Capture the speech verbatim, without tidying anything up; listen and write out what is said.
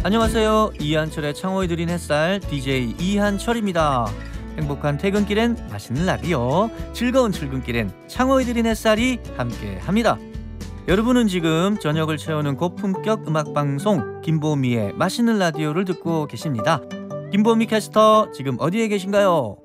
안녕하세요. 이한철의 창호에 드린 햇살 디제이 이한철입니다. 행복한 퇴근길엔 맛있는 라디오, 즐거운 출근길엔 창호에 드린 햇살이 함께합니다. 여러분은 지금 저녁을 채우는 고품격 음악방송 김보미의 맛있는 라디오를 듣고 계십니다. 김보미 캐스터 지금 어디에 계신가요?